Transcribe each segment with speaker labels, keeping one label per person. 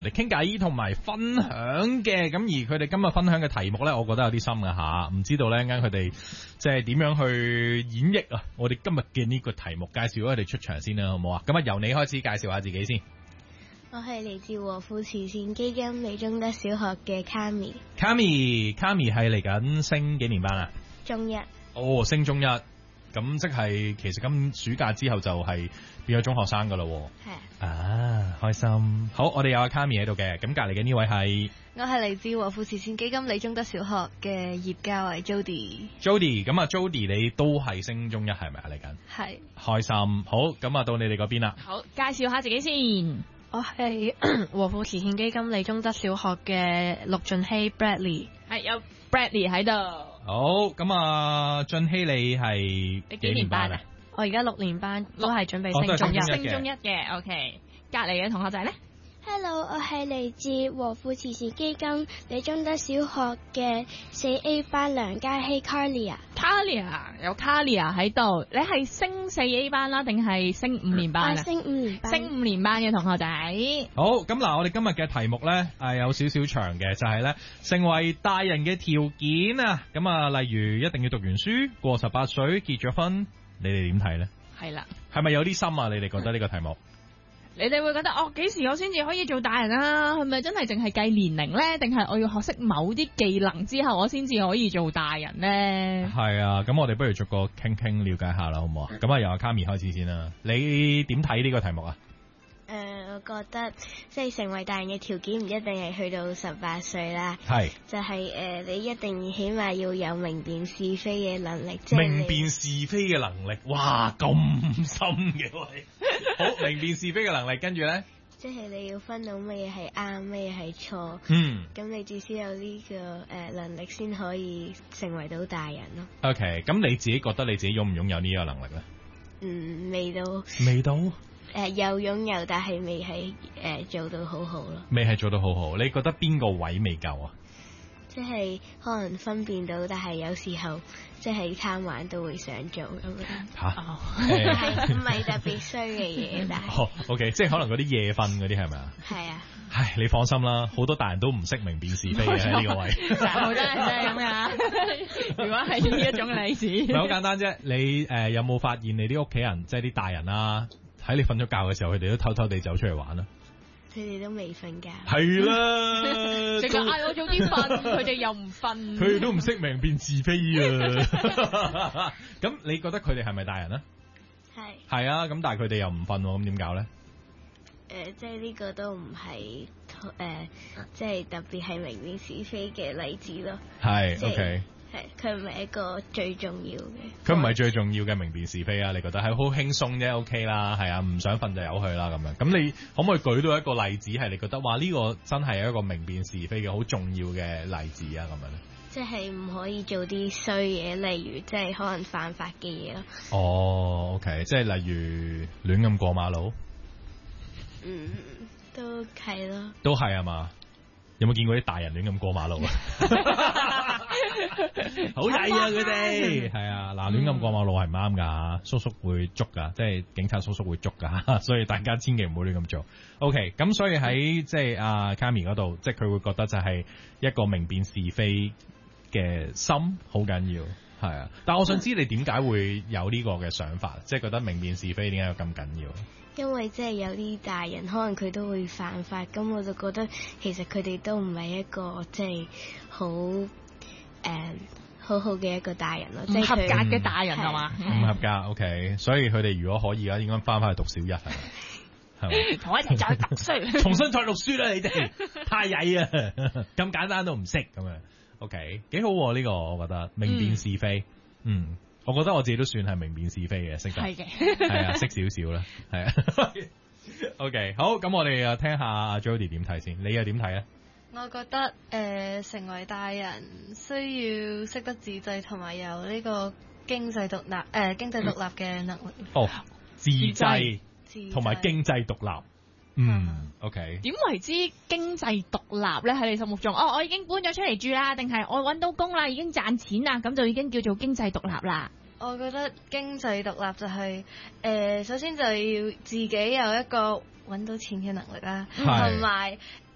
Speaker 1: 嚟傾偈同埋分享嘅，咁而佢哋今日分享嘅題目呢，我覺得有啲深㗎吓，唔知道呢啱佢哋即係點樣去演繹啊？我哋今日嘅呢個題目，介紹咗佢哋出場先啦，好唔好啊？咁啊，由你開始介紹下自己先。
Speaker 2: 我係嚟自和富慈善基金李宗德小學嘅卡咪。
Speaker 1: 卡咪係嚟緊升幾年班啊？
Speaker 2: 中一。
Speaker 1: 哦，升中一，咁即係其實今暑假之後就係變咗中學生噶啦。係啊，開心。好，我哋有阿卡咪喺度嘅，咁隔籬嘅呢位係
Speaker 2: 我係嚟自和富慈善基金李宗德小學嘅葉嘉慧 Jody。
Speaker 1: 咁啊 Jody 你都係升中一係咪啊？嚟緊
Speaker 2: 係。
Speaker 1: 開心。好，咁啊到你哋嗰邊啦。
Speaker 3: 好，介紹下自己先。
Speaker 2: 我係和富慈善基金李宗德小學嘅陸俊熙 Bradley。
Speaker 3: 係有 Bradley 喺度。
Speaker 1: 好，咁啊俊熙你係幾年班啊？
Speaker 2: 我而家6年班，都係準備升中一。
Speaker 3: 升中一嘅 OK。隔籬嘅同學仔咧
Speaker 4: ？Hello， 我係嚟自和富慈善基金李宗德小學嘅4A 班梁嘉熙 Carlia。
Speaker 3: 有 Carlia 喺度，你係升4A 班啦，定係升5年班啊？
Speaker 4: 升5年班。
Speaker 3: 升5年班嘅同學仔。
Speaker 1: 好，咁嗱，我哋今日嘅題目咧有少少長嘅，就係咧成為大人嘅條件啊。咁啊，例如一定要讀完書，過18歲，結咗婚，你哋點睇咧？
Speaker 3: 係啦，
Speaker 1: 係咪有啲深啊？你哋覺得呢個題目？
Speaker 3: 你哋會覺得幾時我先至可以做大人啊？係咪真係淨係計年齡呢？定係我要學識某啲技能之後，我先至可以做大人呢？
Speaker 1: 係啊，咁我哋不如逐個傾了解下啦，好唔好啊？咁啊，由阿卡咪開始先啦。你點睇呢個題目啊？
Speaker 2: 我覺得即係成為大人嘅條件唔一定係去到18歲啦，
Speaker 1: 係就
Speaker 2: 係你一定起碼要有明辨是非嘅能力，
Speaker 1: 明辨是非嘅能力，哇咁深嘅喂！好，明辨是非嘅能力，跟住咧，
Speaker 2: 即係你要分到乜嘢係啱，乜嘢係錯，咁你至少有呢個能力先可以成為到大人咯。
Speaker 1: OK， 咁你自己覺得你自己擁唔擁有呢個能力咧？
Speaker 2: 未到。有擁有，但係未係做到好好咯。
Speaker 1: 未係做到好好，你覺得邊個位未夠啊？
Speaker 2: 即係可能分辨到，但係有時候即係貪玩都會想做咁樣。係唔係特別衰嘅嘢？但係
Speaker 1: OK， 即係可能嗰啲夜瞓嗰啲係咪啊？
Speaker 2: 係啊。
Speaker 1: 唉，你放心啦，好多大人都唔識明辨是非嘅喺呢個位。
Speaker 3: 真係咁啊！如果係呢一種例子，
Speaker 1: 唔係好簡單啫。你有冇發現你啲屋企人，即係啲大人啊，喺你瞓咗覺嘅時候，佢哋都偷偷地走出嚟玩啦？
Speaker 2: 佢哋都未瞓覺。
Speaker 1: 係啦，
Speaker 3: 成日嗌我早啲瞓，佢哋又唔瞓。
Speaker 1: 佢哋都唔識明辨是非啊！咁你覺得佢哋係咪大人啊？係啊，咁但係佢哋又唔瞓，咁點搞咧？
Speaker 2: 即係呢個都唔係即係特別係明辨是非嘅例子咯。
Speaker 1: 係 OK。
Speaker 2: 佢唔係一個最重要嘅。
Speaker 1: 佢唔係最重要嘅明辨是非啊？你覺得係好輕鬆啫 ？OK 啦，係啊，唔想瞓就由佢啦咁樣。咁你可唔可以舉到一個例子係你覺得話呢個真係一個明辨是非嘅好重要嘅例子啊？咁樣咧？
Speaker 2: 即係唔可以做啲衰嘢，例如即係可能犯法嘅嘢咯。
Speaker 1: 哦 ，OK， 即係例如亂咁過馬路。
Speaker 2: 都係咯。都
Speaker 1: 係啊嘛？有冇見過啲大人亂咁過馬路啊？好曳啊！佢哋係啊，嗱，亂咁過馬路係唔啱噶，叔叔會捉噶，即係警察叔叔會捉噶，所以大家千祈唔好亂咁做。OK， 咁所以喺即係阿卡咪嗰度，即係佢會覺得就係一個明辨是非嘅心好緊要，係啊。但我想知你點解會有呢個嘅想法，即係覺得明辨是非點解咁緊要？
Speaker 2: 因為即係有啲大人可能佢都會犯法，咁我就覺得其實佢哋都唔係一個即係好好嘅一個大人咯，即係
Speaker 3: 合格嘅大人係嘛？
Speaker 1: 唔合格 OK， 所以佢哋如果可以嘅話，應該翻去讀小一係咪？
Speaker 3: 同我一齊再讀書，
Speaker 1: 重新再讀書啦！你哋太曳啊，咁簡單都唔識咁樣。OK， 幾好呢個，我覺得明辨是非，我覺得我自己都算係明辨是非嘅，識得係嘅，係啊，識少少啦，係啊。OK， 好，咁我哋聽下阿 Jody 點睇先，你又點睇咧？
Speaker 5: 我覺得成為大人需要識得自制，同埋有呢個經濟獨立嘅能力。
Speaker 1: 自制同埋經濟獨立。OK。
Speaker 3: 點為之經濟獨立咧？喺你心目中，我已經搬咗出嚟住啦，定係我搵到工啦，已經賺錢啦，咁就已經叫做經濟獨立啦？
Speaker 5: 我覺得經濟獨立就係首先就要自己有一個搵到錢嘅能力啦，同埋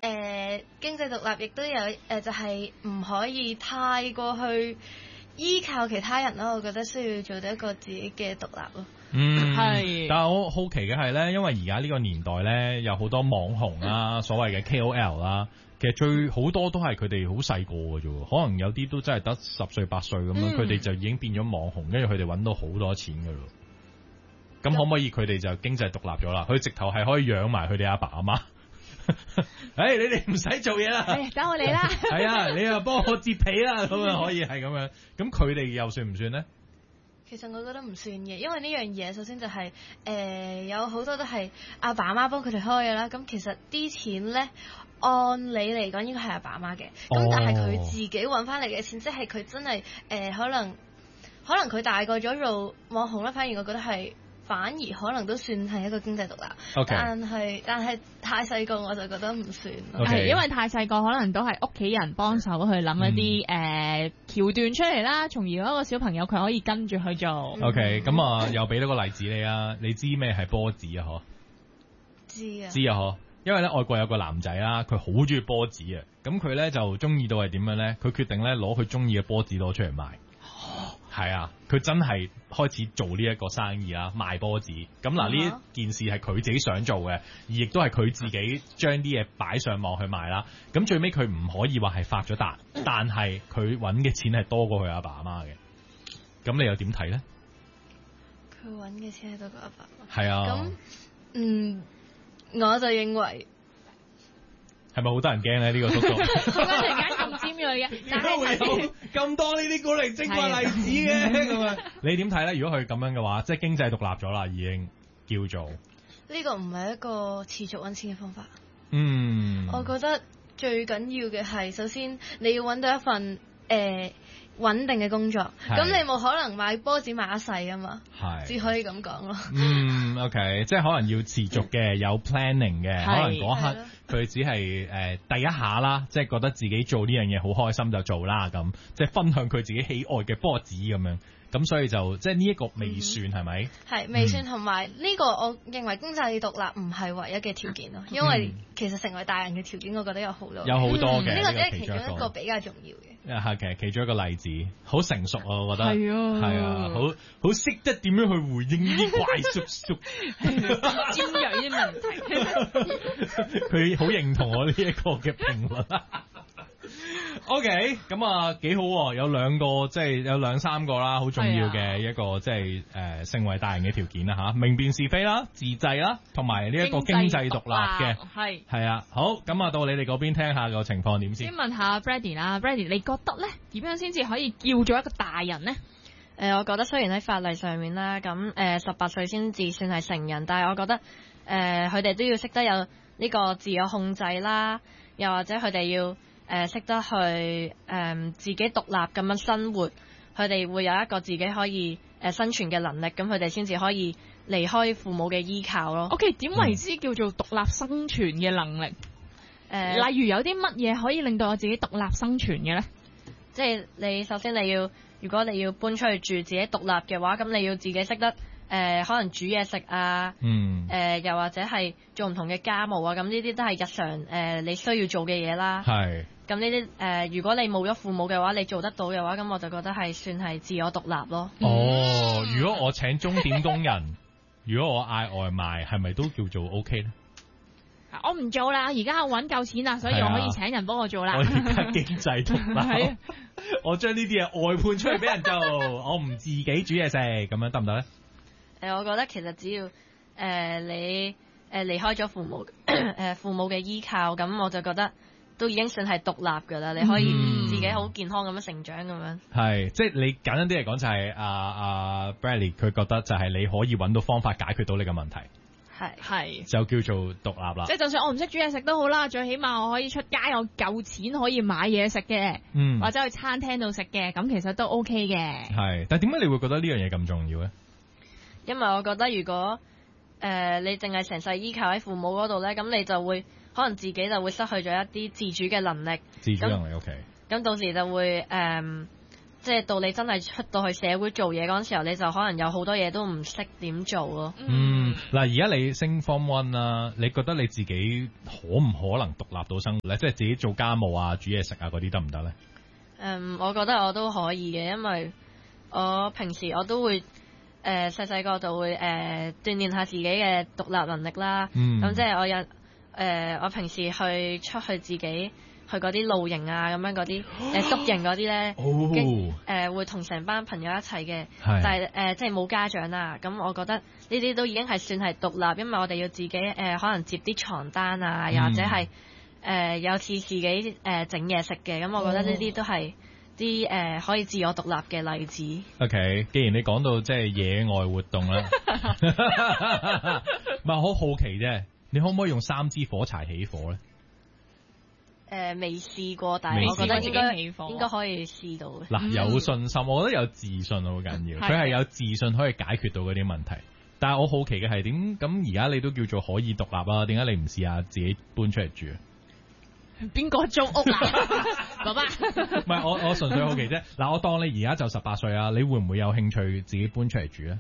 Speaker 5: 經濟獨立亦都有就係唔可以太過去依靠其他人咯。我覺得需要做到一個自己嘅獨立咯。
Speaker 3: 係。
Speaker 1: 但係我好奇嘅係咧，因為而家呢個年代咧，有好多網紅啦，所謂嘅 KOL 啦，其實好多都係佢哋好細個嘅啫，可能有啲都真係得10歲8歲咁樣，佢哋就已經變咗網紅，跟住佢哋揾到好多錢㗎咯。咁可唔可以佢哋就經濟獨立咗啦？佢直頭係可以養埋佢哋阿爸阿媽。你哋唔使做嘢啦，
Speaker 3: 等我嚟啦。
Speaker 1: 係啊，你又幫我摺被啦，咁啊可以係咁樣。咁佢哋又算唔算咧？
Speaker 5: 其實我覺得唔算嘅，因為呢樣嘢首先就係、有好多都係阿爸阿媽幫佢哋開嘅啦。咁其實啲錢咧，按理嚟講應該係阿爸阿媽嘅。咁但係佢自己揾翻嚟嘅錢，即係佢真係可能佢大個咗做網紅啦。反而我覺得係。反而可能都算係一個經濟獨立，okay. 但係太細個我就覺得唔算咯。
Speaker 3: 係因為太細個，可能都係屋企人幫手去諗一啲橋段出嚟啦，從而嗰個小朋友佢可以跟住去做。
Speaker 1: OK， 咁啊又俾多個例子你啊，你知咩係波子啊？嗬？知啊嗬，因為咧外國有個男仔啦，佢好中意波子啊，咁佢咧就中意到係點樣咧？佢決定咧攞佢中意嘅波子攞出嚟賣。係啊，佢真係開始做呢一個生意啦，賣波子。咁嗱，呢一件事係佢自己想做嘅，而亦都係佢自己將啲嘢擺上網去賣啦。咁最尾佢唔可以話係發咗達，但係佢揾嘅錢係多過佢阿爸阿媽嘅。咁你又點睇咧？
Speaker 5: 佢揾嘅錢係多過阿爸阿媽。
Speaker 1: 係啊。
Speaker 5: 咁我就認為。
Speaker 1: 係咪好多人驚咧？呢個叔叔
Speaker 3: 突然間咁尖鋭嘅，
Speaker 1: 點解會有咁多呢啲古靈精怪例子嘅咁啊？你點睇咧？如果佢咁樣嘅話，即係經濟獨立咗啦，已經叫做
Speaker 5: 呢個唔係一個持續揾錢嘅方法。
Speaker 1: 我
Speaker 5: 覺得最緊要嘅係，首先你要揾到一份穩定嘅工作，咁你冇可能買波子買一世啊嘛，只可以咁講咯。
Speaker 1: OK， 即係可能要持續嘅，有 planning 嘅，可能嗰刻佢只係第一下啦，即係覺得自己做呢樣嘢好開心就做啦，咁即係分享佢自己喜愛嘅波子咁樣。咁所以就即係呢一個未算係咪？
Speaker 5: 係未算，同埋呢個我認為經濟獨立唔係唯一嘅條件咯，因為其實成為大人嘅條件，我覺得有好多，
Speaker 1: 有好多嘅。
Speaker 5: 呢個只係其中一個比較重要嘅。
Speaker 1: 係其中一個例子，好成熟啊，我覺得
Speaker 3: 係
Speaker 1: 啊，好識得點樣去回應呢啲怪叔叔
Speaker 3: 尖鋭啲問題。
Speaker 1: 佢好認同我呢一個嘅評論。OK， 咁啊幾好喎，有兩個即係有兩三個啦，好重要嘅一個即係成為大人嘅條件啦嚇，明辨是非啦、自制啦，同埋呢一個經濟獨立嘅，係啊，好，咁啊到你哋嗰邊聽下個情況點先。
Speaker 3: 先問下 Brady 啦 ，Brady 你覺得咧點樣先至可以叫做一個大人呢？
Speaker 6: 我覺得雖然喺法例上面啦，咁18歲先至算係成人，但係我覺得佢哋都要識得有呢個自我控制啦，又或者佢哋要識得去自己獨立咁樣生活，佢哋會有一個自己可以生存嘅能力，咁佢哋先至可以離開父母嘅依靠咯。
Speaker 3: OK， 點為之叫做獨立生存嘅能力？例如有啲乜嘢可以令到我自己獨立生存嘅咧？
Speaker 6: 即係你首先如果你要搬出去住自己獨立嘅話，咁你要自己識得可能煮嘢食啊，又或者係做唔同嘅家務啊，咁呢啲都係日常你需要做嘅嘢啦。
Speaker 1: 係。
Speaker 6: 咁呢啲如果你冇咗父母嘅話，你做得到嘅話，咁我就覺得係算係自我獨立咯。
Speaker 1: 如果我請鐘點工人，如果我嗌外賣，係咪都叫做 OK 咧？
Speaker 3: 我唔做啦，而家我揾夠錢啦，所以我可以請人幫我做啦。
Speaker 1: 我而家經濟獨立，我將呢啲嘢外判出去俾人做，我唔自己煮嘢食，咁樣得唔得咧？
Speaker 6: 我覺得其實只要你離開咗父母嘅依靠，咁我就覺得都已經算係獨立㗎啦。你可以自己好健康咁樣成長咁樣。係，
Speaker 1: 即係你簡單啲嚟講就係Bradley 佢覺得就係你可以揾到方法解決到你嘅問題。
Speaker 3: 係
Speaker 1: 就叫做獨立啦。
Speaker 3: 即係就算我唔識煮嘢食都好啦，最起碼我可以出街有夠錢可以買嘢食嘅，或者去餐廳度食嘅，咁其實都 OK 嘅。
Speaker 1: 係，但係點解你會覺得呢樣嘢咁重要咧？
Speaker 6: 因為我覺得如果你淨係成世依靠喺父母嗰度咧，咁你就會可能自己就會失去咗一啲自主嘅能力。
Speaker 1: 自主能力 OK。
Speaker 6: 咁到時就會即係到你真係出到去社會做嘢嗰陣時候，你就可能有好多嘢都唔識點做咯。
Speaker 1: 嗱，而家你升 Form 1啦，你覺得你自己可唔可能獨立到生活咧？即係自己做家務啊、煮嘢食啊嗰啲得唔得咧？
Speaker 6: 我覺得我都可以嘅，因為我平時我都會細細個就會鍛鍊下自己嘅獨立能力啦。咁即係我平時出去自己去嗰啲露營啊，咁樣嗰啲宿營嗰啲咧，會同成班朋友一齊嘅，但係即係冇家長啦。咁我覺得呢啲都已經係算係獨立，因為我哋要自己可能接啲床單啊，又或者係有次自己整嘢食嘅。咁我覺得呢啲都係啲可以自我獨立嘅例子。
Speaker 1: OK， 既然你講到即係野外活動啦，唔係好好奇啫，你可唔可以用3支火柴起火咧？
Speaker 6: 未試過，但係我覺得應該可以試到嘅。
Speaker 1: 嗱，有信心，我覺得有自信好緊要。佢係有自信可以解決到嗰啲問題。但係我好奇嘅係點？咁而家你都叫做可以獨立啊？點解你唔試下自己搬出嚟住啊？
Speaker 3: 邊個租屋啊？爸爸，
Speaker 1: 唔係我純粹好奇啫。嗱，我當你而家就18歲啊，你會唔會有興趣自己搬出嚟住咧？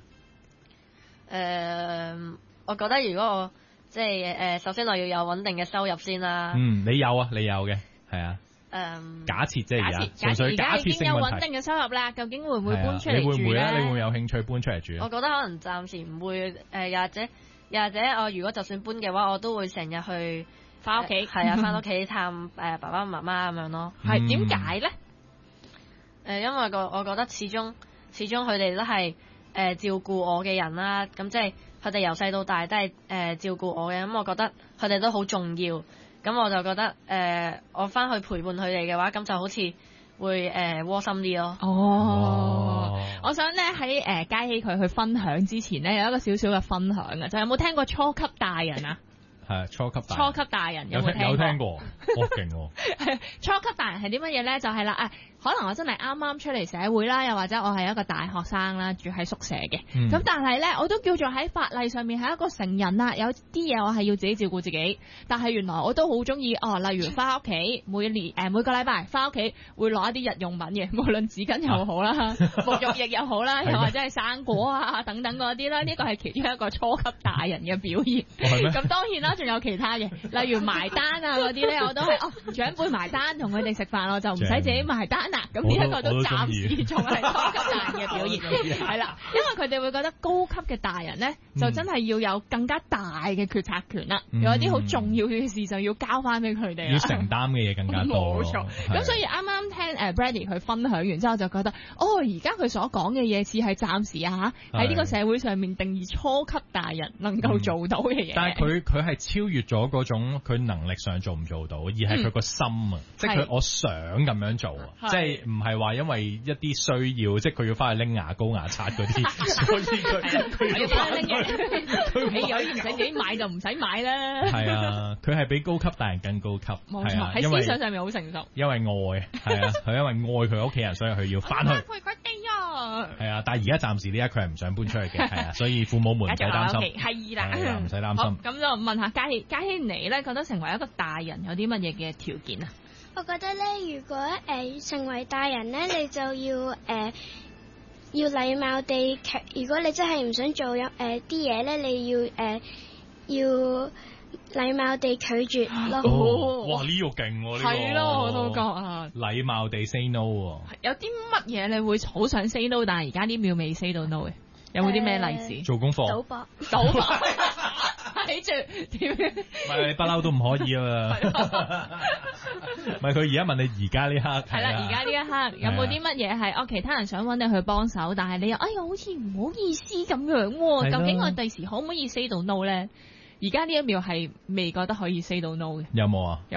Speaker 6: 我覺得如果我即係首先我要有穩定嘅收入先啦。
Speaker 1: 你有啊，你有嘅，係啊。假設即係而家純粹假設性問題。已經有穩定
Speaker 3: 嘅收入啦，究竟會唔會搬出嚟住咧？
Speaker 1: 你會唔會咧？你會唔會有興趣搬出嚟住？
Speaker 6: 我覺得可能暫時唔會。又或者我如果就算搬嘅話，我都會成日去
Speaker 3: 翻屋企。
Speaker 6: 係啊，翻屋企探爸爸媽媽咁樣咯。
Speaker 3: 係點解咧？
Speaker 6: 因為我覺得始終佢哋都係照顧我嘅人啦。咁即係佢哋由細到大都係照顧我嘅。咁我覺得佢哋都好重要。咁我就覺得我翻去陪伴佢哋嘅話，咁就好似會窩心啲咯。
Speaker 3: 我想咧喺嘉熙佢去分享之前咧，有一個少少嘅分享嘅，就有冇聽過初級大人啊？
Speaker 1: 係初級大人
Speaker 3: 有冇聽過？
Speaker 1: 有聽過，好勁喎！
Speaker 3: 初級大人係啲乜嘢咧？就係啦，可能我真係啱啱出嚟社會啦，又或者我係一個大學生啦，住喺宿舍嘅。咁但係咧，我都叫做喺法例上面係一個成人啦。有啲嘢我係要自己照顧自己，但係原來我都好中意例如翻屋企每個禮拜翻屋企會攞一啲日用品嘅，無論紙巾又好啦，沐浴液又好啦，又或者係生果啊等等嗰啲啦。呢個係其中一個初級大人嘅表現。咁當然啦，仲有其他嘅，例如埋單啊嗰啲咧，我都係長輩埋單同佢哋食飯，我就唔使自己埋單。咁呢一個都暫時仲係初級大人嘅表現，係啦，因為佢哋會覺得高級嘅大人咧，就真係要有更加大嘅決策權啦，有啲好重要嘅事就要交翻俾佢哋，
Speaker 1: 要承擔嘅嘢更加多。
Speaker 3: 冇錯，咁所以啱啱聽Brady 佢分享完之後，就覺得而家佢所講嘅嘢似係暫時喺呢個社會上面定義初級大人能夠做到嘅嘢。
Speaker 1: 但係佢係超越咗嗰種佢能力上做唔做到，而係佢個心啊，即係佢我想咁樣做啊，即係唔係話因為一啲需要，即係佢要翻去拎牙膏牙刷嗰啲，所以佢要翻去拎。
Speaker 3: 你有啲唔使自己買就唔使買啦。
Speaker 1: 係啊，佢係比高級大人更高級。
Speaker 3: 冇錯，喺思想上面好成熟。
Speaker 1: 因為愛係啊，佢因為愛佢屋企人，所以佢要翻去。
Speaker 3: 陪佢哋啊！
Speaker 1: 係啊，但係而家暫時呢一佢係唔想搬出去嘅，係啊，所以父母們唔使擔心。
Speaker 3: 係啦，
Speaker 1: 唔使擔心。
Speaker 3: 咁就問下嘉熙你咧，覺得成為一個大人有啲乜嘢嘅條件啊？
Speaker 4: 我覺得咧，如果成為大人咧，你就要禮貌地如果你真係唔想做啲嘢咧，你要禮貌地拒絕咯。
Speaker 1: 哇！呢個勁喎，呢個
Speaker 3: 係咯，我都覺啊。
Speaker 1: 禮貌地 say no 喎。
Speaker 3: 有啲乜嘢你會好想 say no， 但係而家啲秒未 say 到 no 嘅？有冇啲咩例子？
Speaker 1: 做功課。
Speaker 4: 賭博。
Speaker 3: 睇住點？
Speaker 1: 唔係你不嬲都唔可以啊嘛。唔係佢而家問你而家呢刻。
Speaker 3: 係啦，而家呢一刻有冇啲乜嘢係其他人想揾你去幫手，但係你又好似唔好意思咁樣喎？究竟我第時可唔可以 say 到 no 咧？而家呢一秒係未覺得可以 say 到 no 嘅。有冇啊？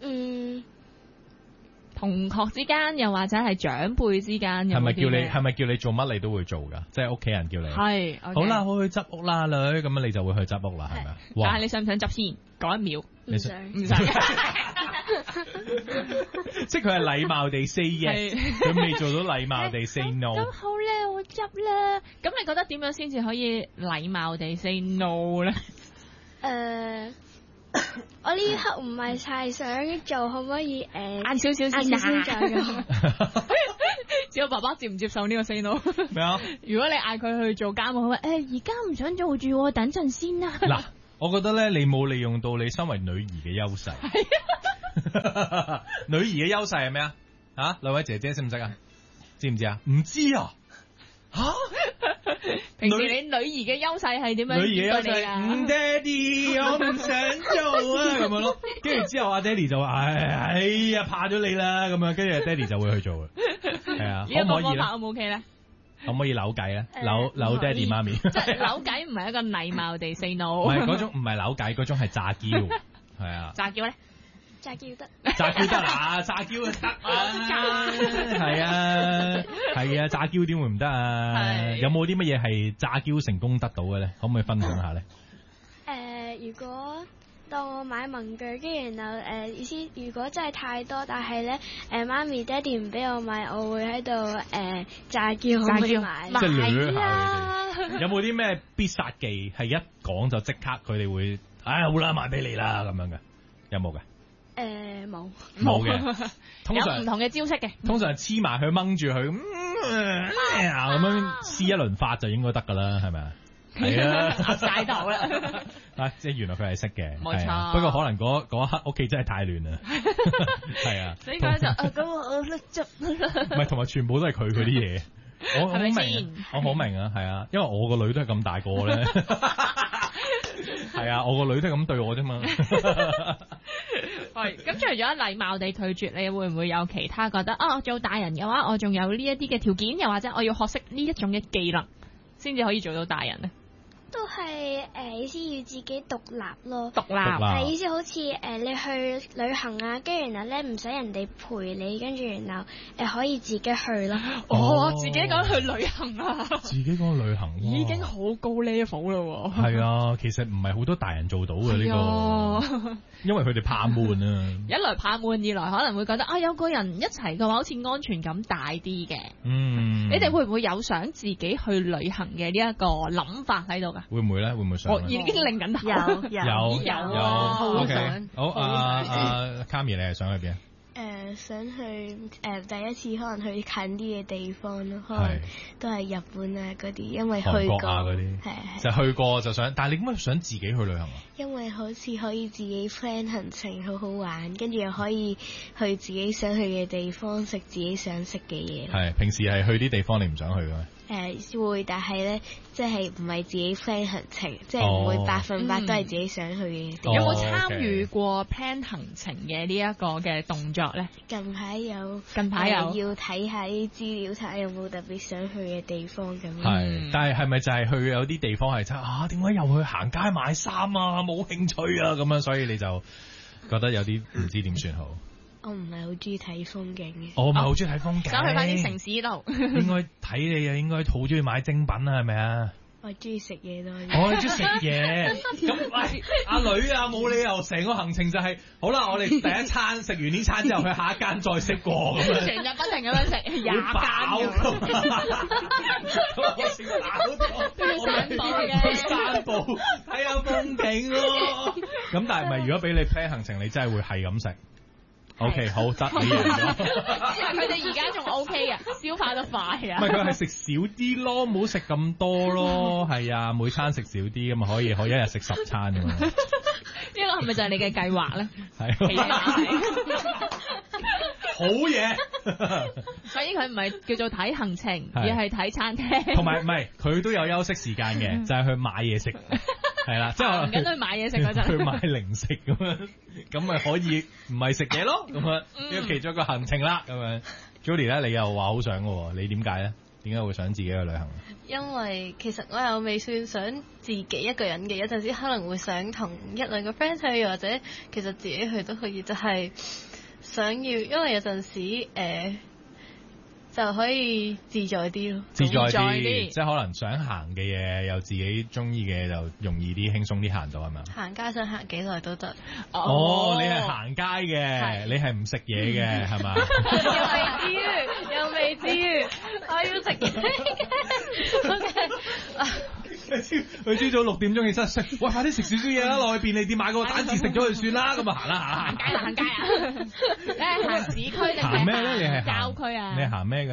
Speaker 3: 同學之間，又或者係長輩之間，係
Speaker 1: 咪叫你做乜你都會做噶？即係屋企人叫你。
Speaker 3: 係。
Speaker 1: 好啦，我去執屋啦，女，咁樣你就會去執屋啦，係咪？
Speaker 3: 但係你想唔想執先？講一秒。
Speaker 4: 唔想。
Speaker 1: 即係佢係禮貌地 say yes，佢未做到禮貌地 say no。
Speaker 3: 咁好咧，我執啦。咁你覺得點樣先至可以禮貌地 say no 咧？
Speaker 4: 我呢刻唔係太想做，可唔可以
Speaker 3: 晏少少先再咁？ 小爸爸接唔接受呢個 say no？
Speaker 1: 咩啊？
Speaker 3: 如果你嗌佢去做家務，佢話而家唔想做住，等陣先啦。
Speaker 1: 嗱，我覺得咧，你冇利用到你身為女兒嘅優勢。女兒嘅優勢係咩啊？啊，兩位姐姐識唔識啊？知唔知啊？唔知啊？吓？
Speaker 3: 平時你女兒嘅優勢係點樣？
Speaker 1: 女兒嘅優勢，爹哋，我唔想做啊，咁樣咯。跟住之後，阿爹哋就話：哎呀，怕咗你啦，咁樣。跟住爹哋就會去做嘅，係啊。可唔可以咧？
Speaker 3: 可唔 OK 咧？
Speaker 1: 可唔可以扭計咧？扭爹哋媽咪。
Speaker 3: 即係扭計唔係一個禮貌地 say no。
Speaker 1: 唔係嗰種，唔係扭計，嗰種係詐嬌，係啊。
Speaker 3: 詐嬌咧？
Speaker 4: 詐嬌得，
Speaker 1: 詐嬌得啊，詐嬌得啊，係啊，係啊，詐嬌點會唔得啊？有冇啲乜嘢係詐嬌成功得到嘅咧？可唔可以分享下咧？
Speaker 4: 如果當我買文具，跟住然後意思，如果真係太多，但係咧媽咪爹哋唔俾我買，我會喺度詐嬌可唔可以買？
Speaker 1: 即係捋下
Speaker 4: 啊！
Speaker 1: 有冇啲咩必殺技係一講就即刻佢哋會好啦，買俾你啦咁樣嘅？有冇嘅？
Speaker 4: 冇
Speaker 1: 嘅，通常
Speaker 3: 有唔同嘅招式嘅，
Speaker 1: 通常黐埋佢掹住佢咁樣試一輪發就應該得噶啦，係咪啊？係啊，
Speaker 3: 壓晒頭啦！
Speaker 1: 即係原來佢係識嘅，
Speaker 3: 冇錯。
Speaker 1: 不過可能嗰一刻屋企真係太亂啦，係啊。
Speaker 3: 所以佢就咁我拎執，
Speaker 1: 唔係同埋全部都係佢嗰啲嘢，我好明，我好明啊，係啊，因為我個女都係咁大個咧，係啊，我個女都係咁對我啫嘛。
Speaker 3: 係咁，除咗禮貌地拒絕，你會唔會有其他覺得做大人嘅話，我仲有呢一啲嘅條件，又或者我要學識呢一種嘅技能，先至可以做到大人咧？
Speaker 4: 都係意思要自己獨立咯，
Speaker 3: 獨立
Speaker 4: 意思好似你去旅行啊，跟住然後咧唔使人哋陪你，跟住然後可以自己去咯。
Speaker 3: 自己講去旅行啊！
Speaker 1: 自己講旅行
Speaker 3: 已經好高 level 咯。
Speaker 1: 係啊，其實唔係好多大人做到嘅呢個，因為佢哋怕悶啊。
Speaker 3: 一來怕悶，二來可能會覺得有個人一齊嘅話，好似安全感大啲嘅。你哋會唔會有想自己去旅行嘅呢一個諗法喺度噶？
Speaker 1: 會唔會咧？會唔會想？
Speaker 3: 我已經擰緊頭。
Speaker 1: 有。
Speaker 3: 好
Speaker 1: 想。好，阿Kami，你係想去邊？
Speaker 2: 想去第一次可能去近啲嘅地方咯，可能都係日本啊嗰啲，因為去過
Speaker 1: 韓國啊嗰啲，就去過就想。但係你點解想自己去旅行啊？
Speaker 2: 因為好似可以自己 plan 行程，好好玩，跟住又可以去自己想去嘅地方，食自己想食嘅嘢。
Speaker 1: 係平時係去啲地方你唔想去嘅咩？
Speaker 2: 會，但係咧，即係唔係自己 plan 行程，即係唔會100%都係自己想去嘅地方。
Speaker 3: 有冇參與過 plan 行程嘅呢一個嘅動作咧？
Speaker 2: 近排有，要睇下啲資料，睇下有冇特別想去嘅地方咁。
Speaker 1: 係，但係咪就係去有啲地方係真點解又去行街買衫啊？冇興趣啊咁樣，所以你就覺得有啲唔知點算好。
Speaker 2: 我唔係好中意睇風景嘅。
Speaker 1: 我唔係好中意睇風景。
Speaker 3: 想去翻啲城市度。
Speaker 1: 應該睇你啊，應該好中意買精品啊，係咪啊？
Speaker 2: 我中意食嘢多啲。
Speaker 1: 我中意食嘢。咁喂，阿女啊，冇理由成個行程就係好啦，我哋第一餐食完呢餐之後，去下一間再食過咁樣。
Speaker 3: 成日不停咁樣食20間。
Speaker 1: 去散步睇下風景咯。咁但係咪如果俾你 plan 行程，你真係會係咁食？OK， 好得你贏咗。
Speaker 3: 佢哋而家仲 OK 嘅，消化得快啊。
Speaker 1: 唔係佢係食少啲咯，唔好食咁多咯。係啊，每餐食少啲咁啊，可以一日食10餐咁嘛。呢
Speaker 3: 個係咪就係你嘅計劃咧？
Speaker 1: 係，起碼係好嘢。
Speaker 3: 所以佢唔係叫做睇行程，而係睇餐廳。
Speaker 1: 同埋唔係，佢都有休息時間嘅，就係去買嘢食。係啦，即係
Speaker 3: 緊去買嘢食嗰陣，
Speaker 1: 去買零食咁樣，咁咪可以唔係食嘢咯，咁樣呢個其中一個行程啦，咁樣。Julie 咧，你又話好想嘅，你點解咧？點解會想自己去旅行？
Speaker 5: 因為其實我又未算想自己一個人嘅，有陣時可能會想同1-2個 friend 去，或者其實自己去都可以，就係想要，因為有陣時就可以自在啲咯，
Speaker 1: 自在啲，即係可能想行嘅嘢，又自己中意嘅就容易啲，輕鬆啲行到係咪？
Speaker 5: 行街想行幾耐都得。
Speaker 1: 你係行街嘅，你係唔食嘢嘅係嘛？
Speaker 5: 又未至於，我要食嘢。
Speaker 1: 佢朝早6點鐘起身食，喂，快啲食少少嘢啦，落去便利店買個蛋治食咗佢算啦，咁啊行啦
Speaker 3: 行街啊！你係行市區定係行咩咧？你係郊區啊？
Speaker 1: 你係行咩嘅咧？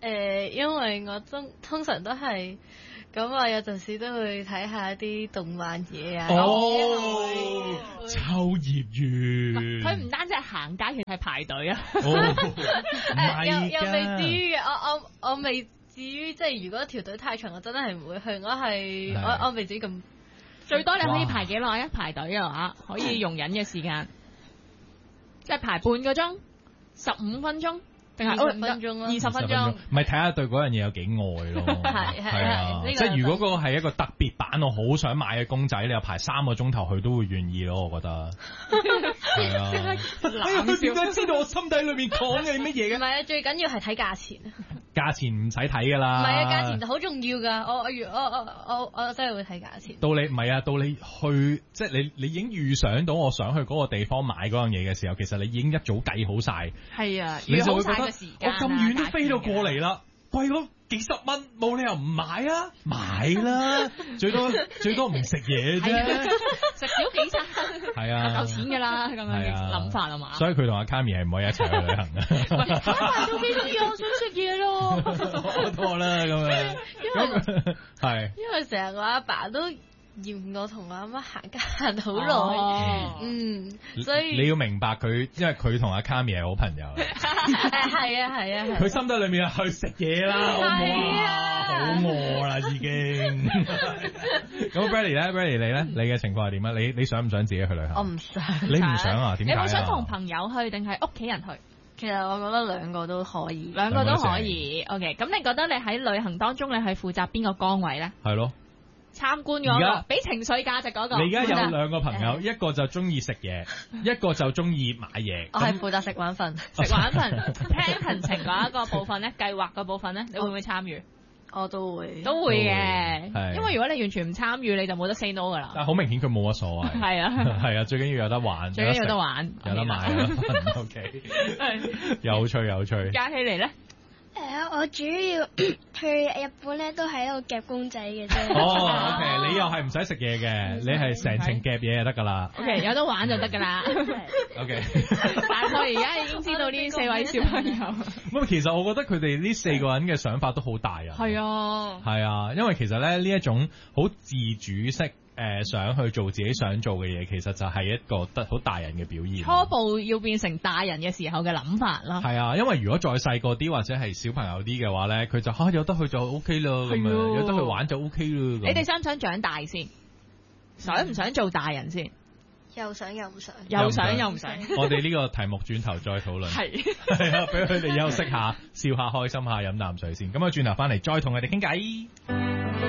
Speaker 5: 因為我通常都係咁啊，有陣時都會睇下啲動漫嘢啊。
Speaker 1: 哦，秋葉原，
Speaker 3: 佢唔單止係行街，其實係排隊啊。
Speaker 1: 唔係
Speaker 5: 又未至於嘅，我未至於即係如果條隊太長，我真係唔會去。我未至於咁。
Speaker 3: 最多你可以排幾耐啊？排隊嘅話，可以容忍嘅時間，即係排半個鐘、15分鐘。定係
Speaker 5: 20分鐘咯
Speaker 3: ，20分鐘，
Speaker 1: 唔係睇下對嗰樣嘢有幾愛咯。係啊，即係如果嗰個係一個特別版，我好想買嘅公仔，你又排3個鐘頭，佢都會願意咯。我覺得係啊。佢點解知道我心底裏面講嘅乜嘢嘅？
Speaker 5: 唔係啊，最緊要係睇價錢。
Speaker 1: 價錢唔使睇㗎啦。
Speaker 5: 唔係啊，價錢就好重要㗎。我真係會睇價錢。
Speaker 1: 到你去，即係你已經預想到我想去嗰個地方買嗰樣嘢嘅時候，其實你已經一早計好晒。
Speaker 3: 係啊，
Speaker 1: 你就會覺得
Speaker 3: 我
Speaker 1: 咁遠都飛到過嚟啦，貴咗幾十蚊，冇理由唔買啊！買啦，最多唔食嘢啫，
Speaker 3: 食少幾餐
Speaker 1: 係啊，
Speaker 3: 夠錢㗎啦，咁樣諗法啊嘛。
Speaker 1: 所以佢同阿卡米係唔可以一齊去旅行嘅。
Speaker 3: 買到幾多嘢，我想食嘢咯。
Speaker 1: 好多啦咁樣，係
Speaker 5: 因為成日我阿爸都嫌我同我阿媽行街行好耐，所以
Speaker 1: 你要明白佢，因為佢同阿卡米係好朋友。
Speaker 5: 係啊，
Speaker 1: 佢心底裏面去食嘢啦，好唔好啊？好餓啦已經。咁 Bradley 咧，Bradley 你咧，你嘅情況係點啊？你想唔想自己去旅行？
Speaker 6: 我唔想。
Speaker 1: 你唔想啊？點解啊？
Speaker 3: 你會想同朋友去定係屋企人去？
Speaker 6: 其實我覺得兩個都可以，
Speaker 3: 兩個都可以。OK，咁你覺得你喺旅行當中你係負責邊個崗位咧？
Speaker 1: 係咯。
Speaker 3: 參觀嗰個，俾情緒價值嗰個。
Speaker 1: 你而家有兩個朋友，一個就中意食嘢，一個就中意買嘢。
Speaker 6: 我係負責食晚飯。
Speaker 3: 食晚飯 plan 行程嗰一個部分咧，計劃嘅部分咧，你會唔會參與？
Speaker 6: 我都會。
Speaker 3: 都會嘅，因為如果你完全唔參與，你就冇得 say no 噶啦。
Speaker 1: 但係好明顯佢冇乜所謂。係啊，係啊，最緊要有得玩，
Speaker 3: 最緊要有得玩，
Speaker 1: 有得買啦。OK，有趣。
Speaker 3: 加起嚟咧？
Speaker 4: 我主要去日本咧，都係一個夾公仔嘅啫。
Speaker 1: 哦，OK，你又係唔使食嘢嘅，你係成程夾嘢就得噶啦。
Speaker 3: OK，有得玩就得噶啦。
Speaker 1: OK，
Speaker 3: 大概而家已經知道呢4位小朋友。
Speaker 1: 咁其實我覺得佢哋呢4個人嘅想法都好大啊。
Speaker 3: 係啊，
Speaker 1: 係啊，因為其實咧呢一種好自主式。想去做自己想做嘅嘢，其實就係一個好大人嘅表現。
Speaker 3: 初步要變成大人嘅時候嘅諗法啦。
Speaker 1: 係啊，因為如果再細個啲或者係小朋友啲嘅話咧，佢就有得去就 OK 咯，咁樣有得去玩就 OK 咯。
Speaker 3: 你哋想唔想長大先？想唔想做大人先？
Speaker 5: 又想又唔想，
Speaker 3: 又想又唔想。
Speaker 1: 我哋呢個題目轉頭再討論。係啊，俾佢哋休息下，笑下，開心下，飲啖水先。咁啊，轉頭翻嚟再同佢哋傾偈。